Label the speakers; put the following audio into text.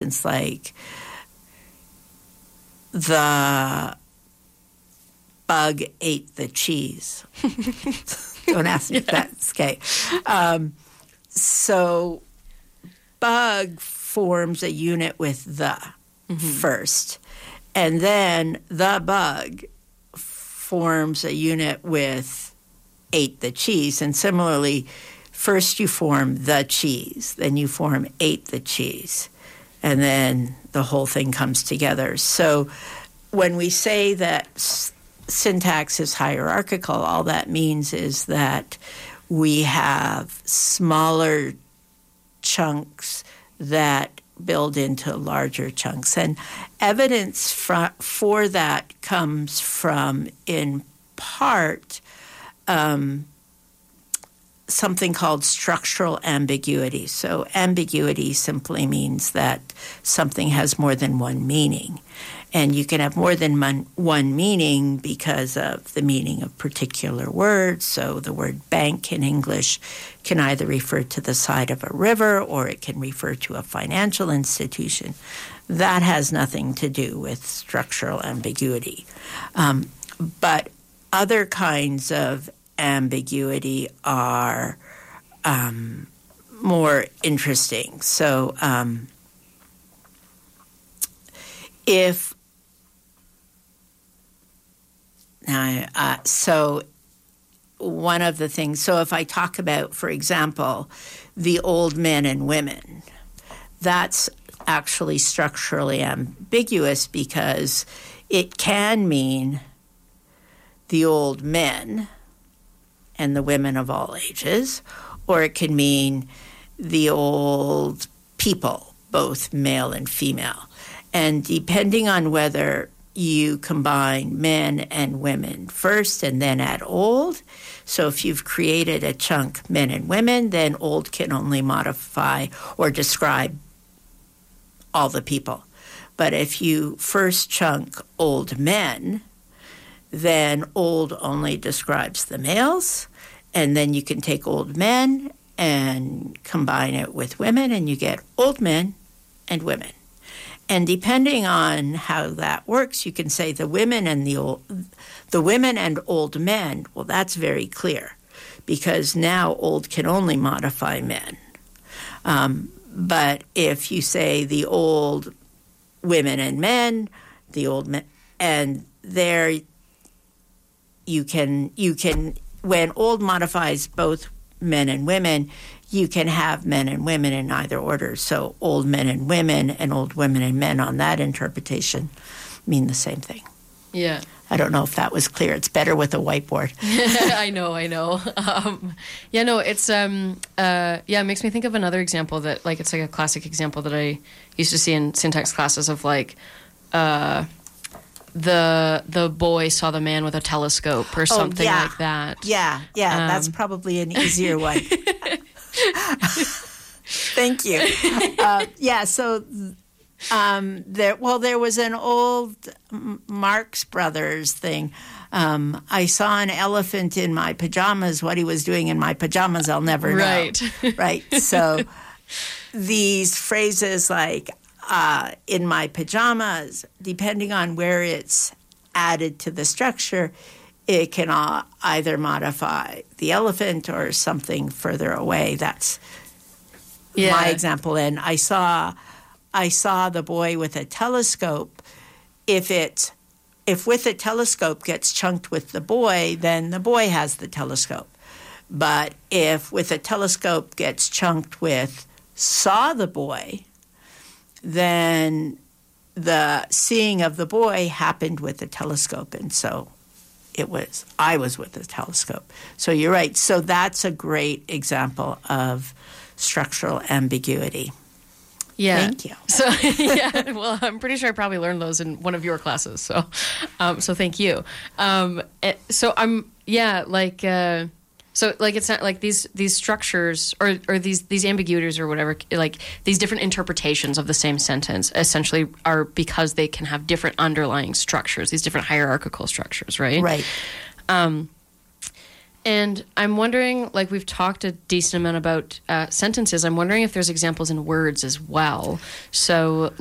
Speaker 1: sentence like, the bug ate the cheese. Don't ask me if that's okay. So bug forms a unit with the first, and then the bug forms a unit with ate the cheese. And similarly, first you form the cheese, then you form ate the cheese, and then the whole thing comes together. So when we say that syntax is hierarchical, all that means is that we have smaller chunks that build into larger chunks. And evidence for that comes from, in part, something called structural ambiguity. So ambiguity simply means that something has more than one meaning. And you can have more than one meaning because of the meaning of particular words. So the word bank in English can either refer to the side of a river or it can refer to a financial institution. That has nothing to do with structural ambiguity. But other kinds of ambiguity are more interesting. So so one of the things, so if I talk about, for example, the old men and women, that's actually structurally ambiguous because it can mean the old men and the women of all ages, or it can mean the old people, both male and female. And depending on whether you combine men and women first and then add old, so if you've created a chunk men and women, then old can only modify or describe all the people. But if you first chunk old men, then old only describes the males, and then you can take old men and combine it with women, and you get old men and women. And depending on how that works, you can say the women and old men. Well, that's very clear, because now old can only modify men. But if you say the old women and men, the old men, and there you can when old modifies both men and women, you can have men and women in either order. So old men and women and old women and men on that interpretation mean the same thing.
Speaker 2: Yeah.
Speaker 1: I don't know if that was clear. It's better with a whiteboard.
Speaker 2: I know. It's, it makes me think of another example that, like, it's like a classic example that I used to see in syntax classes of, like, the boy saw the man with a telescope or something like that.
Speaker 1: Yeah, that's probably an easier one. Thank you. So there was an old Marx Brothers thing. I saw an elephant in my pajamas. What he was doing in my pajamas, I'll never know. Right. So these phrases like in my pajamas, depending on where it's added to the structure, it can either modify the elephant or something further away. That's my example. And I saw the boy with a telescope. If with a telescope gets chunked with the boy, then the boy has the telescope. But if with a telescope gets chunked with saw the boy, then the seeing of the boy happened with the telescope, and so I was with the telescope. So you're right. So that's a great example of structural ambiguity.
Speaker 2: Yeah.
Speaker 1: Thank you.
Speaker 2: So well, I'm pretty sure I probably learned those in one of your classes. So, so thank you. So it's not like these structures or these ambiguities or whatever, like these different interpretations of the same sentence essentially are because they can have different underlying structures, these different hierarchical structures, right?
Speaker 1: Right.
Speaker 2: And I'm wondering, like, we've talked a decent amount about sentences. I'm wondering if there's examples in words as well. So